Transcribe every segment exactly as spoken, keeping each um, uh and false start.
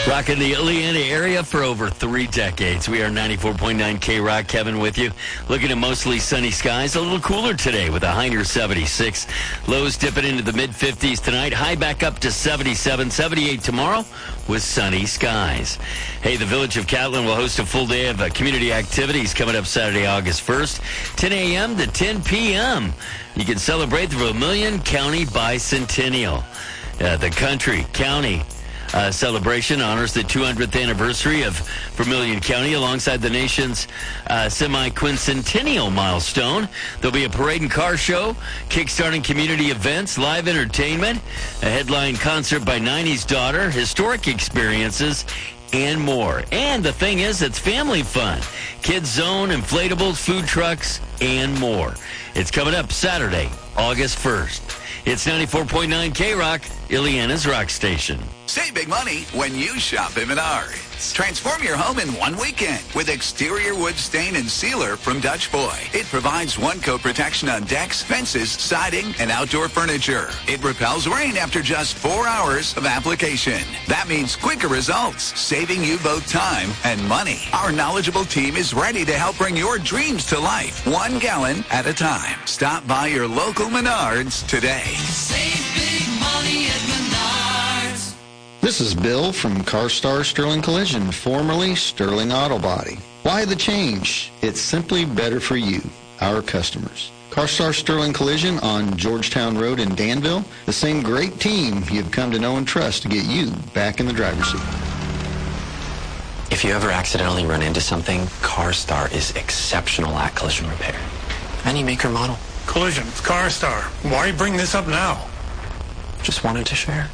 Rocking the Illiana area for over three decades. We are ninety-four point nine K-Rock. Kevin with you. Looking at mostly sunny skies. A little cooler today with a high near seventy-six. Lows dipping into the mid-fifties tonight. High back up to seventy-seven. seventy-eight tomorrow with sunny skies. Hey, the Village of Catlin will host a full day of uh, community activities coming up Saturday, August first, ten a.m. to ten p.m. You can celebrate the Vermilion County Bicentennial. Uh, the country, county, Uh, celebration honors the two hundredth anniversary of Vermilion County alongside the nation's uh, semi-quincentennial milestone. There'll be a parade and car show, kickstarting community events, live entertainment, a headline concert by nineties Daughter, historic experiences, and more. And the thing is, it's family fun. Kids Zone, inflatables, food trucks, and more. It's coming up Saturday, August first. It's ninety-four point nine K-Rock, Illiana's rock station. Save big money when you shop at Menards. Transform your home in one weekend with exterior wood stain and sealer from Dutch Boy. It provides one-coat protection on decks, fences, siding, and outdoor furniture. It repels rain after just four hours of application. That means quicker results, saving you both time and money. Our knowledgeable team is ready to help bring your dreams to life, one gallon at a time. Stop by your local Menards today. Save big money at Menards. This is Bill from CarStar Sterling Collision, formerly Sterling Auto Body. Why the change? It's simply better for you, our customers. CarStar Sterling Collision on Georgetown Road in Danville, the same great team you've come to know and trust to get you back in the driver's seat. If you ever accidentally run into something, CarStar is exceptional at collision repair. Any maker model. Collision, it's CarStar. Why bring this up now? Just wanted to share.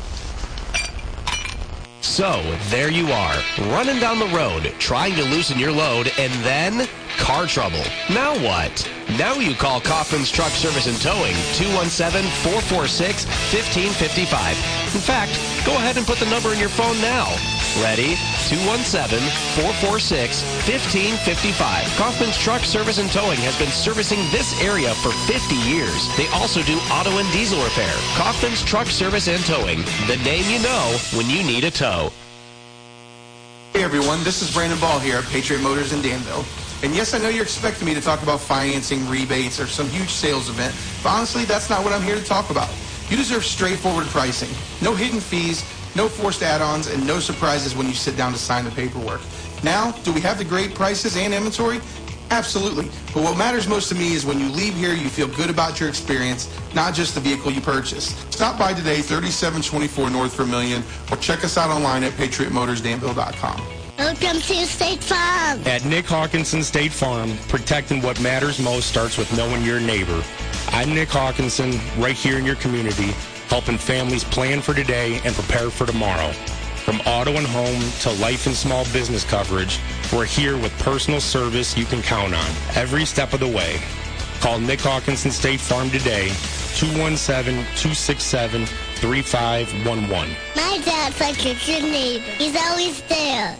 So, there you are, running down the road, trying to loosen your load, and then car trouble. Now what? Now you call Kaufman's Truck Service and Towing, two one seven, four four six, one five five five. In fact, go ahead and put the number in your phone now. Ready? two one seven, four four six, one five five five. Kaufman's Truck Service and Towing has been servicing this area for fifty years. They also do auto and diesel repair. Kaufman's Truck Service and Towing, the name you know when you need a tow. Hey everyone, this is Brandon Ball here at Patriot Motors in Danville. And yes, I know you're expecting me to talk about financing, rebates, or some huge sales event, but honestly, that's not what I'm here to talk about. You deserve straightforward pricing. No hidden fees, no forced add-ons, and no surprises when you sit down to sign the paperwork. Now, do we have the great prices and inventory? Absolutely. But what matters most to me is when you leave here, you feel good about your experience, not just the vehicle you purchased. Stop by today, thirty-seven twenty-four North Vermilion, or check us out online at patriot motors danville dot com. Welcome to State Farm. At Nick Hawkinson State Farm, protecting what matters most starts with knowing your neighbor. I'm Nick Hawkinson, right here in your community, helping families plan for today and prepare for tomorrow. From auto and home to life and small business coverage, we're here with personal service you can count on every step of the way. Call Nick Hawkinson State Farm today, two one seven, two six seven, three five one one. My dad's like a good neighbor. He's always there.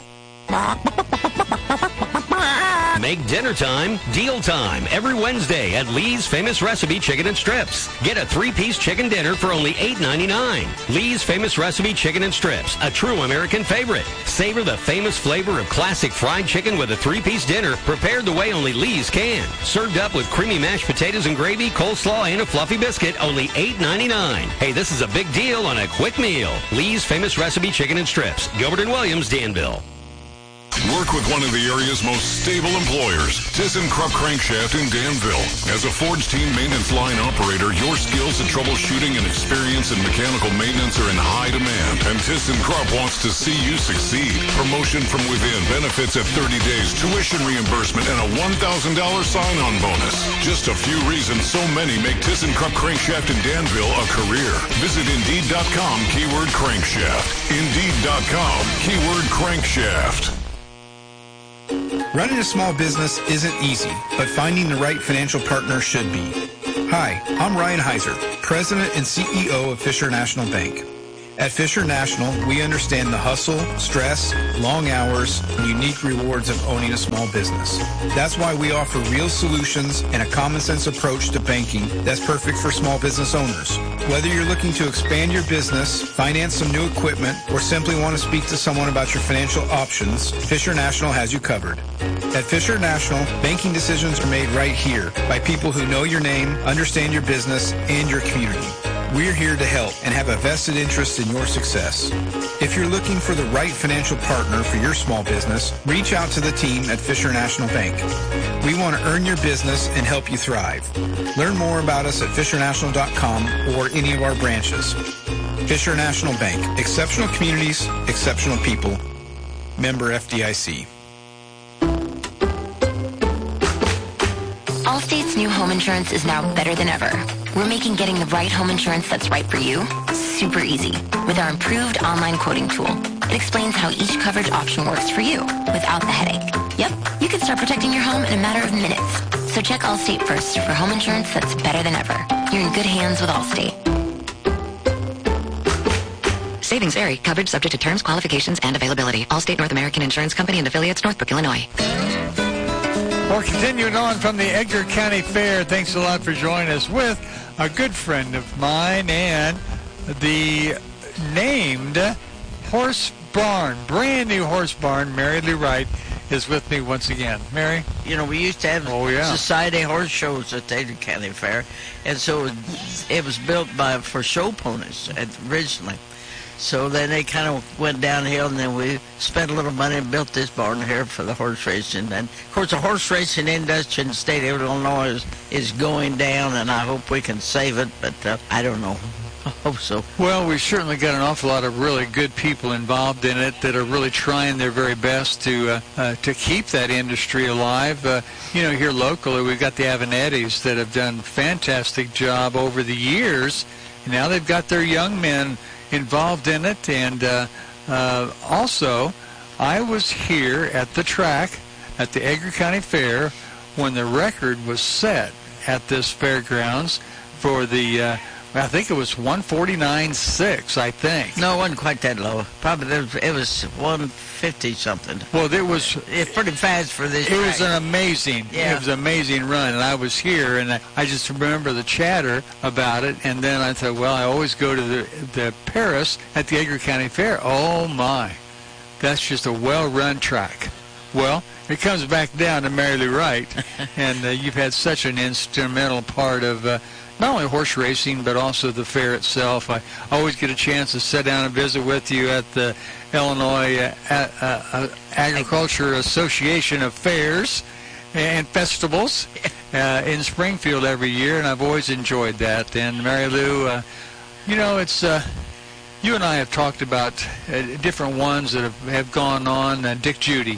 Make dinner time deal time every Wednesday at Lee's Famous Recipe Chicken and Strips. Get a three-piece chicken dinner for only eight ninety-nine. Lee's Famous Recipe Chicken and Strips, a true American favorite. Savor the famous flavor of classic fried chicken with a three-piece dinner prepared the way only Lee's can. Served up with creamy mashed potatoes and gravy, coleslaw, and a fluffy biscuit, only eight ninety-nine. Hey, this is a big deal on a quick meal. Lee's Famous Recipe Chicken and Strips, Gilbert and Williams, Danville. Work with one of the area's most stable employers, ThyssenKrupp Crankshaft in Danville. As a Forge Team maintenance line operator, your skills at troubleshooting and experience in mechanical maintenance are in high demand, and ThyssenKrupp wants to see you succeed. Promotion from within, benefits at thirty days, tuition reimbursement, and a one thousand dollars sign-on bonus. Just a few reasons so many make ThyssenKrupp Crankshaft in Danville a career. Visit Indeed dot com, keyword crankshaft. Indeed dot com, keyword crankshaft. Running a small business isn't easy, but finding the right financial partner should be. Hi, I'm Ryan Heiser, President and C E O of Fisher National Bank. At Fisher National, we understand the hustle, stress, long hours, and unique rewards of owning a small business. That's why we offer real solutions and a common sense approach to banking that's perfect for small business owners. Whether you're looking to expand your business, finance some new equipment, or simply want to speak to someone about your financial options, Fisher National has you covered. At Fisher National, banking decisions are made right here by people who know your name, understand your business, and your community. We're here to help and have a vested interest in your success. If you're looking for the right financial partner for your small business, reach out to the team at Fisher National Bank. We want to earn your business and help you thrive. Learn more about us at fisher national dot com or any of our branches. Fisher National Bank. Exceptional communities, exceptional people. Member F D I C. Allstate's new home insurance is now better than ever. We're making getting the right home insurance that's right for you super easy with our improved online quoting tool. It explains how each coverage option works for you without the headache. Yep, you can start protecting your home in a matter of minutes. So check Allstate first for home insurance that's better than ever. You're in good hands with Allstate. Savings vary. Coverage subject to terms, qualifications, and availability. Allstate North American Insurance Company and affiliates, Northbrook, Illinois. Well, continuing on from the Edgar County Fair, thanks a lot for joining us with a good friend of mine and the named Horse Barn, brand new Horse Barn. Mary Lou Wright is with me once again. Mary? You know, we used to have oh, yeah. society horse shows at the Edgar County Fair, and so it was built by for show ponies originally. So then they kind of went downhill, and then we spent a little money and built this barn here for the horse racing. And, of course, the horse racing industry in the state of Illinois is, is going down, and I hope we can save it, but uh, I don't know. I hope so. Well, we've certainly got an awful lot of really good people involved in it that are really trying their very best to uh, uh, to keep that industry alive. Uh, you know, here locally, we've got the Avenettis that have done a fantastic job over the years. Now they've got their young men involved in it, and uh, uh, also I was here at the track at the Edgar County Fair when the record was set at this fairgrounds for the uh, I think it was one forty-nine point six, I think. No, it wasn't quite that low. Probably it was, it was one fifty something. Well, it was it's pretty fast for this It track. was an amazing, yeah. it was an amazing run, and I was here, and I, I just remember the chatter about it, and then I thought, well, I always go to the, the Paris at the Edgar County Fair. Oh, my. That's just a well-run track. Well, it comes back down to Mary Lou Wright, and uh, you've had such an instrumental part of uh, not only horse racing, but also the fair itself. I always get a chance to sit down and visit with you at the Illinois uh, uh, uh, Agriculture Association of Fairs and Festivals uh, in Springfield every year, and I've always enjoyed that. And Mary Lou, uh, you know, it's uh, you and I have talked about uh, different ones that have, have gone on. Uh, Dick Judy.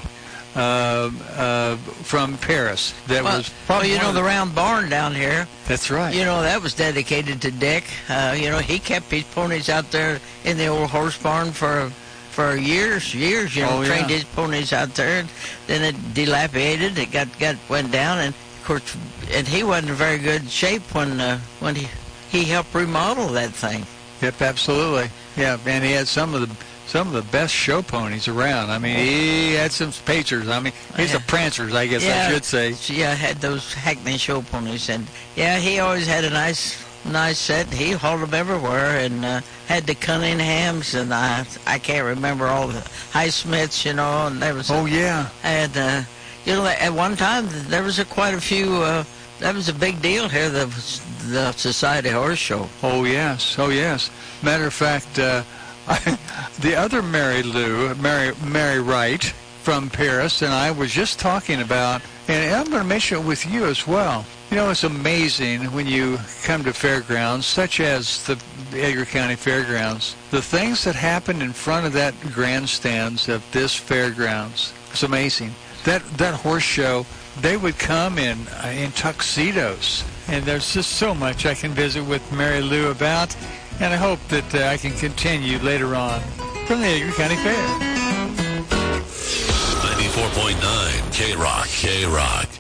Uh, uh, from Paris. That well, was well, you know, the round barn down here. That's right. You know, that was dedicated to Dick. Uh, you know, he kept his ponies out there in the old horse barn for for years, years. You know, oh, trained yeah. his ponies out there. And then it dilapidated. It got got went down, and of course, and he wasn't in very good shape when uh, when he he helped remodel that thing. Yep, absolutely. Yeah, and he had some of the. Some of the best show ponies around. I mean, he had some pacers. I mean, he's yeah. a prancers, I guess yeah, I should say. Yeah, had those Hackney show ponies, and yeah, he always had a nice, nice set. He hauled them everywhere, and uh, had the Cunninghams, and I, I can't remember all the Highsmiths, you know, and there was. Oh yeah. And uh, you know, at one time there was a, quite a few. Uh, that was a big deal here, the the Society Horse Show. Oh yes, oh yes. Matter of fact. Uh, I, the other Mary Lou, Mary Mary Wright from Paris, and I was just talking about, and I'm going to mention it with you as well. You know, it's amazing when you come to fairgrounds, such as the Edgar County Fairgrounds, the things that happen in front of that grandstands of this fairgrounds. It's amazing. That that horse show, they would come in uh, in tuxedos, and there's just so much I can visit with Mary Lou about. And I hope that uh, I can continue later on from the Edgar County Fair. ninety-four point nine K-Rock, K-Rock.